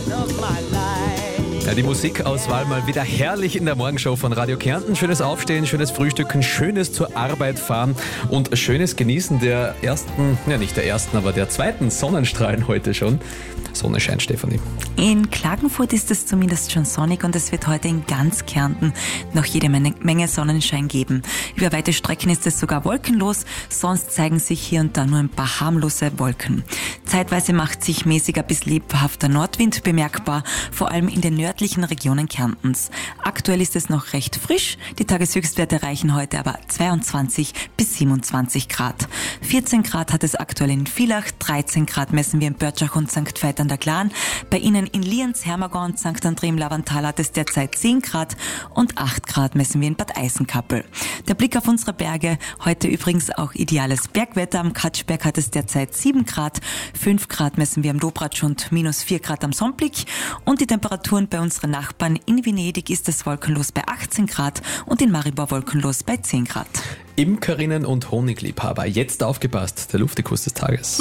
Ja, die Musikauswahl mal wieder herrlich in der Morgenshow von Radio Kärnten. Schönes Aufstehen, schönes Frühstücken, schönes zur Arbeit fahren und schönes Genießen der ersten, ja nicht der ersten, aber der zweiten Sonnenstrahlen heute schon. Sonne scheint, Stefanie. In Klagenfurt ist es zumindest schon sonnig und es wird heute in ganz Kärnten noch jede Menge Sonnenschein geben. Über weite Strecken ist es sogar wolkenlos, sonst zeigen sich hier und da nur ein paar harmlose Wolken. Zeitweise macht sich mäßiger bis lebhafter Nordwind bemerkbar, vor allem in den nördlichen Regionen Kärntens. Aktuell ist es noch recht frisch, die Tageshöchstwerte erreichen heute aber 22 bis 27 Grad. 14 Grad hat es aktuell in Villach, 13 Grad messen wir in Börtschach und St. Veit an der Glan. Bei Ihnen in Lienz, Hermagor und St. André im Lavantal hat es derzeit 10 Grad und 8 Grad messen wir in Bad Eisenkappel. Der Blick auf unsere Berge, heute übrigens auch ideales Bergwetter. Am Katschberg hat es derzeit 7 Grad, 5 Grad messen wir am Dobratsch und minus 4 Grad am Sommblick. Und die Temperaturen bei unseren Nachbarn in Venedig ist es wolkenlos bei 18 Grad und in Maribor wolkenlos bei 10 Grad. Imkerinnen und Honigliebhaber, jetzt aufgepasst, der Luftikus des Tages.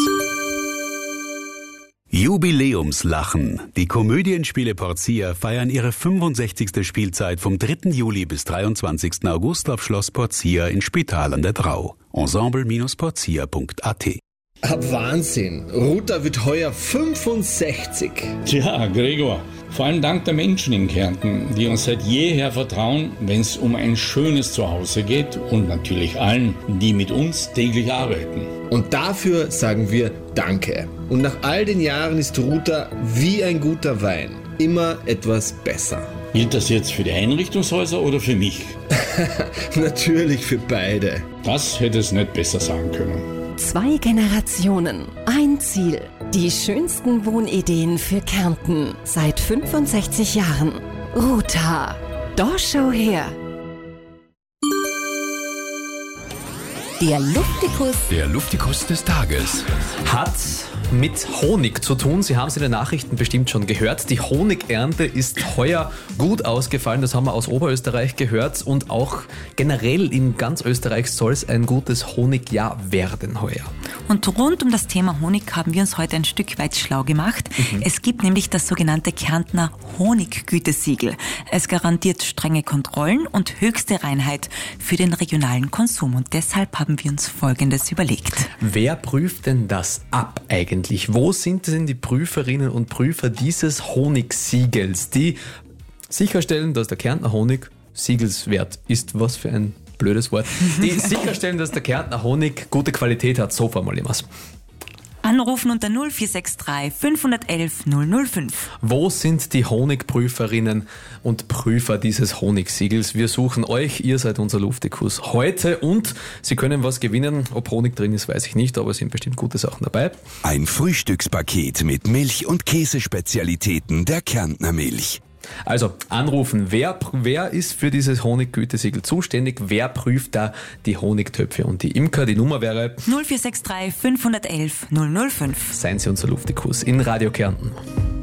Jubiläumslachen. Die Komödienspiele Porcia feiern ihre 65. Spielzeit vom 3. Juli bis 23. August auf Schloss Porcia in Spital an der Drau. Ensemble-porcia.at. Wahnsinn. Ruta wird heuer 65. Tja, Gregor, vor allem dank der Menschen in Kärnten, die uns seit jeher vertrauen, wenn es um ein schönes Zuhause geht und natürlich allen, die mit uns täglich arbeiten. Und dafür sagen wir Danke. Und nach all den Jahren ist Ruta wie ein guter Wein immer etwas besser. Gilt das jetzt für die Einrichtungshäuser oder für mich? Natürlich für beide. Das hätte es nicht besser sagen können. 2 Generationen, ein Ziel. Die schönsten Wohnideen für Kärnten seit 65 Jahren. Ruta. Da schau her. Der Luftikus. Der Luftikus des Tages. Hat mit Honig zu tun. Sie haben es in den Nachrichten bestimmt schon gehört. Die Honigernte ist heuer gut ausgefallen. Das haben wir aus Oberösterreich gehört. Und auch generell in ganz Österreich soll es ein gutes Honigjahr werden heuer. Und rund um das Thema Honig haben wir uns heute ein Stück weit schlau gemacht. Es gibt nämlich das sogenannte Kärntner Honiggütesiegel. Es garantiert strenge Kontrollen und höchste Reinheit für den regionalen Konsum. Und deshalb haben wir uns Folgendes überlegt. Wer prüft denn das ab eigentlich? Wo sind denn die Prüferinnen und Prüfer dieses Honigsiegels, die sicherstellen, dass der Kärntner Honig siegelswert ist? Was für ein blödes Wort. Die sicherstellen, dass der Kärntner Honig gute Qualität hat. So formulieren wir es. Anrufen unter 0463 511 005. Wo sind die Honigprüferinnen und Prüfer dieses Honigsiegels? Wir suchen euch, ihr seid unser Luftikus heute und Sie können was gewinnen. Ob Honig drin ist, weiß ich nicht, aber es sind bestimmt gute Sachen dabei. Ein Frühstückspaket mit Milch- und Käsespezialitäten der Kärntner Milch. Also anrufen, wer ist für dieses Honiggütesiegel zuständig? Wer prüft da die Honigtöpfe und die Imker? Die Nummer wäre 0463 511 005. Seien Sie unser Luftikus in Radio Kärnten.